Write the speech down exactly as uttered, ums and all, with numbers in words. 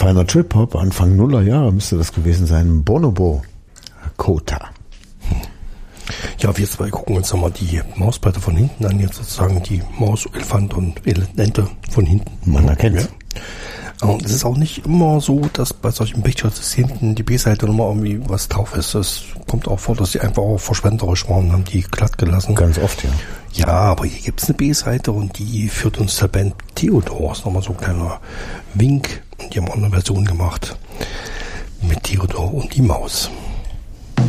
feiner Trip-Hop, Anfang Nuller Jahre müsste das gewesen sein. Bonobo, Kota. Ja, wir zwei gucken uns nochmal die Mausplatte von hinten an, jetzt sozusagen die Maus, Elefant und Ente von hinten. Man erkennt. Ja. Und es ist auch nicht immer so, dass bei solchen Pictures hinten die B-Seite nochmal irgendwie was drauf ist. Es kommt auch vor, dass die einfach auch verschwenderisch waren und haben die glatt gelassen. Ganz oft, ja. Ja, aber hier gibt's eine B-Seite und die führt uns zur Band Theodor. Ist nochmal so ein kleiner Wink. Und die haben auch eine Version gemacht mit Theodor und die Maus.